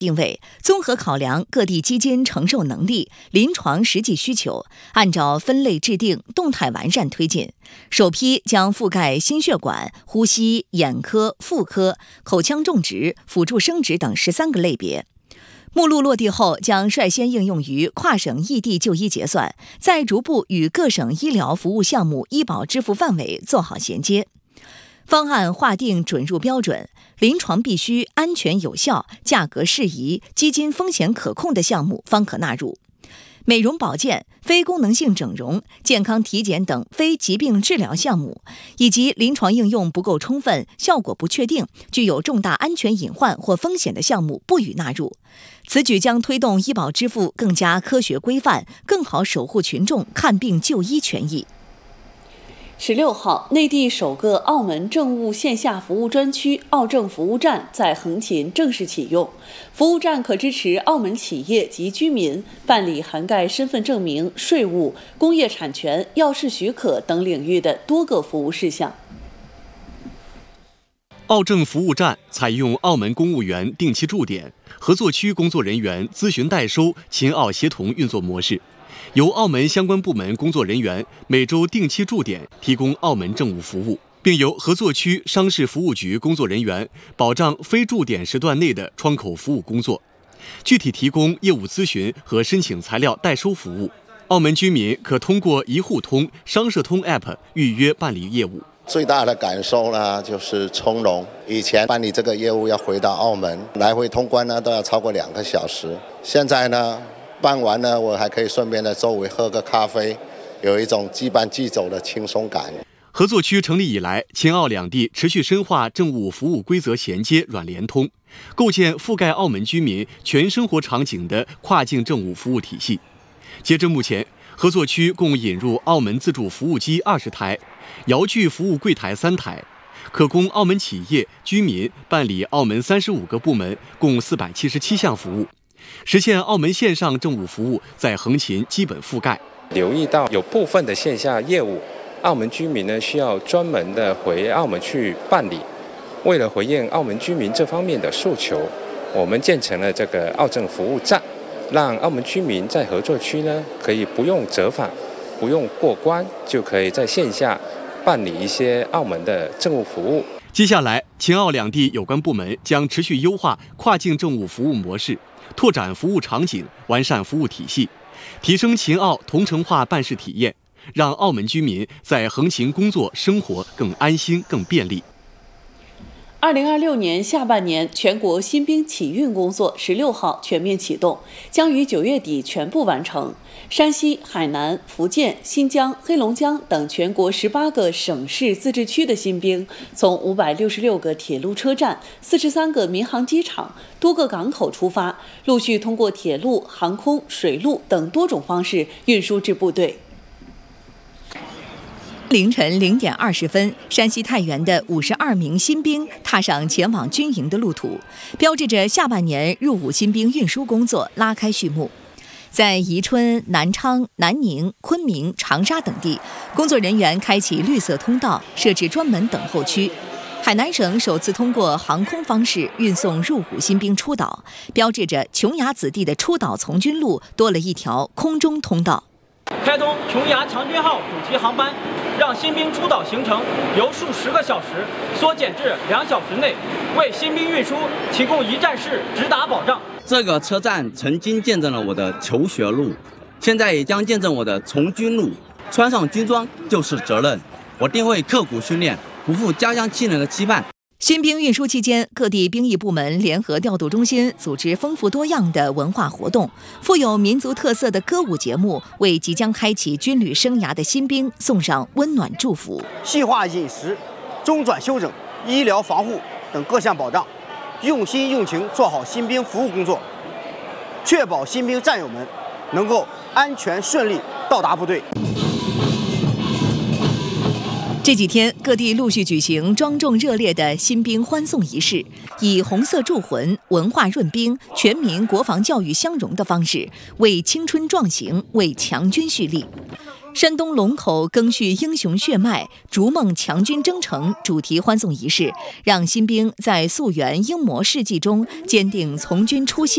定位综合考量各地基金承受能力、临床实际需求，按照分类制定，动态完善推进。首批将覆盖心血管、呼吸、眼科、妇科、口腔种植、辅助生殖等13个类别。目录落地后，将率先应用于跨省异地就医结算，再逐步与各省医疗服务项目医保支付范围做好衔接。方案划定准入标准，临床必须安全有效、价格适宜、基金风险可控的项目方可纳入。美容保健、非功能性整容、健康体检等非疾病治疗项目，以及临床应用不够充分、效果不确定、具有重大安全隐患或风险的项目不予纳入。此举将推动医保支付更加科学规范，更好守护群众看病就医权益。 16号，内地首个澳门政务线下服务专区澳政服务站在横琴正式启用。服务站可支持澳门企业及居民办理涵盖身份证明、税务、工业产权、药事许可等领域的多个服务事项。 澳政服务站采用澳门公务员定期驻点、合作区工作人员咨询代收、秦澳协同运作模式。由澳门相关部门工作人员每周定期驻点提供澳门政务服务，并由合作区商事服务局工作人员保障非驻点时段内的窗口服务工作，具体提供业务咨询和申请材料代收服务。澳门居民可通过一户通、商社通 App 预约办理业务。 最大的感受呢，就是从容。以前办理这个业务要回到澳门，来回通关呢都要超过2个小时，现在呢办完呢，我还可以顺便在周围喝个咖啡，有一种即办即走的轻松感。 合作区成立以来，秦澳两地持续深化政务服务规则衔接软联通，构建覆盖澳门居民全生活场景的跨境政务服务体系。截至目前，合作区共引入澳门自助服务机20台，遥距服务柜台3台，可供澳门企业、居民办理澳门35个部门共477项服务。实现澳门线上政务服务在横琴基本覆盖。 留意到有部分的线下业务，澳门居民呢需要专门的回澳门去办理。为了回应澳门居民这方面的诉求，我们建成了这个澳政服务站，让澳门居民在合作区呢可以不用折返、不用过关，就可以在线下办理一些澳门的政务服务。 接下来，秦澳两地有关部门将持续优化跨境政务服务模式，拓展服务场景，完善服务体系，提升秦澳同城化办事体验，让澳门居民在横琴工作生活更安心、更便利。 2026年下半年，全国新兵启运工作16号全面启动，将于9月底全部完成。山西、海南、福建、新疆、黑龙江等全国18个省市自治区的新兵，从566个铁路车站、43个民航机场、多个港口出发，陆续通过铁路、航空、水路等多种方式运输至部队。 凌晨0点20分，山西太原的52名新兵踏上前往军营的路途，标志着下半年入伍新兵运输工作拉开序幕。在宜春、南昌、南宁、昆明、长沙等地，工作人员开启绿色通道，设置专门等候区。海南省首次通过航空方式运送入伍新兵出岛，标志着琼崖子弟的出岛从军路多了一条空中通道。 开通琼崖强军号主题航班，让新兵出岛行程由数10个小时缩减至2小时内，为新兵运输提供一站式直达保障。 这个车站曾经见证了我的求学路，现在也将见证我的从军路。穿上军装就是责任，我定会刻苦训练，不负家乡亲人的期盼。 新兵运输期间，各地兵役部门联合调度中心组织丰富多样的文化活动，富有民族特色的歌舞节目，为即将开启军旅生涯的新兵送上温暖祝福。 细化饮食、中转休整、医疗防护等各项保障，用心用情做好新兵服务工作，确保新兵战友们能够安全顺利到达部队。 这几天，各地陆续举行庄重热烈的新兵欢送仪式，以红色铸魂、文化润兵、全民国防教育相融的方式，为青春壮行、为强军蓄力。山东龙口赓续英雄血脉，逐梦强军征程主题欢送仪式，让新兵在溯源英模事迹中坚定从军初心。